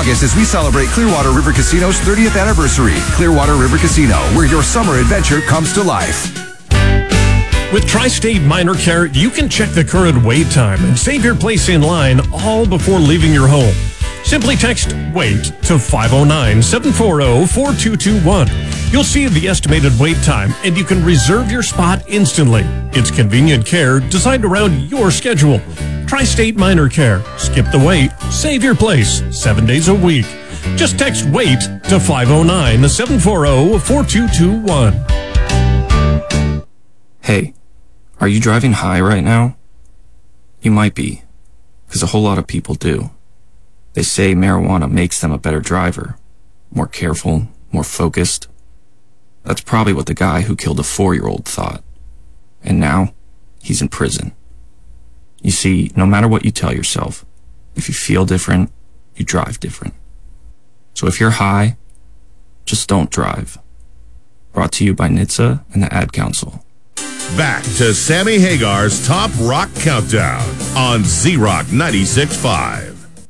August as we celebrate Clearwater River Casino's 30th anniversary. Clearwater River Casino, where your summer adventure comes to life. With Tri-State Minor Care, you can check the current wait time and save your place in line all before leaving your home. Simply text WAIT to 509-740-4221. You'll see the estimated wait time, and you can reserve your spot instantly. It's convenient care designed around your schedule. Tri-State Minor Care. Skip the wait. Save your place 7 days a week. Just text WAIT to 509-740-4221. Hey, are you driving high right now? You might be, because a whole lot of people do. They say marijuana makes them a better driver, more careful, more focused. That's probably what the guy who killed a 4-year-old thought. And now, he's in prison. You see, no matter what you tell yourself, if you feel different, you drive different. So if you're high, just don't drive. Brought to you by NHTSA and the Ad Council. Back to Sammy Hagar's Top Rock Countdown on Z-Rock 96.5.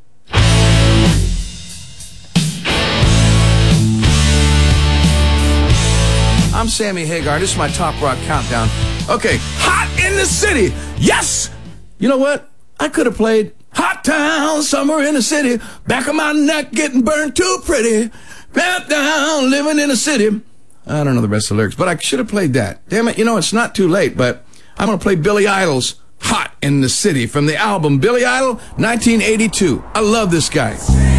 I'm Sammy Hagar. This is my Top Rock Countdown. Okay, Hot in the City. Yes! You know what? I could have played Hot Town, Summer in the City, back of my neck getting burned too pretty, bent down, living in the city. I don't know the rest of the lyrics, but I should have played that. Damn it, you know, it's not too late, but I'm going to play Billy Idol's Hot in the City from the album Billy Idol, 1982. I love this guy.